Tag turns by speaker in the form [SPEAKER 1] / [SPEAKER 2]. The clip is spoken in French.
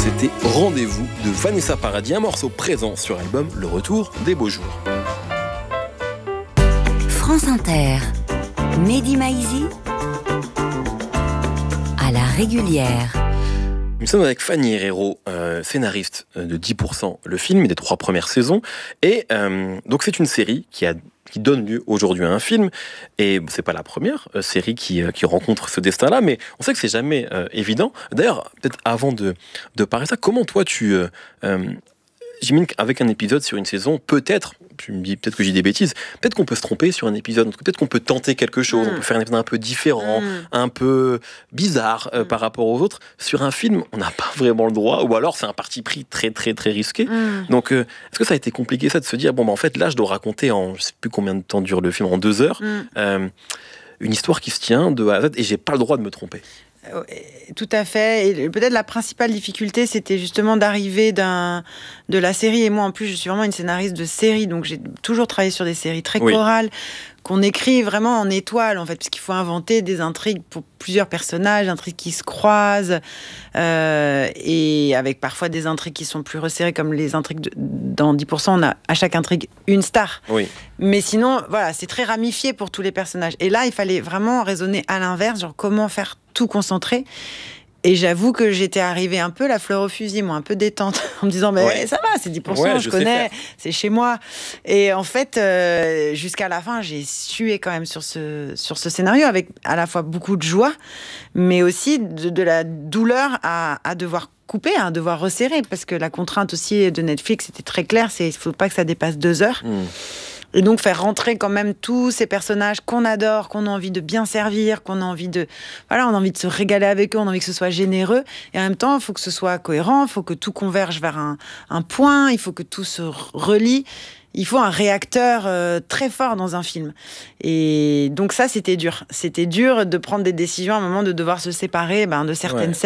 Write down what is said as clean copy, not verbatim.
[SPEAKER 1] C'était Rendez-vous de Vanessa Paradis, un morceau présent sur l'album Le Retour des Beaux Jours.
[SPEAKER 2] France Inter, Mehdi Maizi, à la régulière.
[SPEAKER 1] Nous sommes avec Fanny Herrero, scénariste de 10%, le film, et des 3 premières saisons. Et donc c'est une série qui donne lieu aujourd'hui à un film. Et c'est pas la première série qui rencontre ce destin-là, mais on sait que c'est jamais évident. D'ailleurs, peut-être avant de parler de ça, comment toi j'imagine qu'avec un épisode sur une saison, tu me dis peut-être que j'ai des bêtises, peut-être qu'on peut se tromper sur un épisode, peut-être qu'on peut tenter quelque chose, on peut faire un épisode un peu différent, un peu bizarre par rapport aux autres. Sur un film, on n'a pas vraiment le droit, ou alors c'est un parti pris très très très risqué. Donc est-ce que ça a été compliqué ça de se dire, en fait là je dois raconter je sais plus combien de temps dure le film, en 2 heures, une histoire qui se tient de A à Z et j'ai pas le droit de me tromper.
[SPEAKER 3] Tout à fait. Et peut-être la principale difficulté, c'était justement d'arriver de la série. Et moi, en plus, je suis vraiment une scénariste de série, donc j'ai toujours travaillé sur des séries très chorales, qu'on écrit vraiment en étoile, en fait, parce qu'il faut inventer des intrigues pour plusieurs personnages, intrigues qui se croisent, et avec parfois des intrigues qui sont plus resserrées, comme les intrigues dans 10%, on a à chaque intrigue une star.
[SPEAKER 1] Oui.
[SPEAKER 3] Mais sinon, voilà, c'est très ramifié pour tous les personnages. Et là, il fallait vraiment raisonner à l'inverse, genre comment faire tout concentré. Et j'avoue que j'étais arrivée un peu la fleur au fusil, moi, un peu détente, en me disant, ça va, c'est 10%, je connais, c'est chez moi. Et en fait, jusqu'à la fin, j'ai sué quand même sur ce scénario, avec à la fois beaucoup de joie, mais aussi de la douleur à devoir couper, à devoir resserrer, parce que la contrainte aussi de Netflix était très claire, il ne faut pas que ça dépasse 2 heures. Et donc faire rentrer quand même tous ces personnages qu'on adore, qu'on a envie de bien servir, qu'on a envie de se régaler avec eux, on a envie que ce soit généreux. Et en même temps, il faut que ce soit cohérent, il faut que tout converge vers un point, il faut que tout se relie. Il faut un réacteur très fort dans un film. Et donc ça, c'était dur. C'était dur de prendre des décisions à un moment, de devoir se séparer de certaines scènes.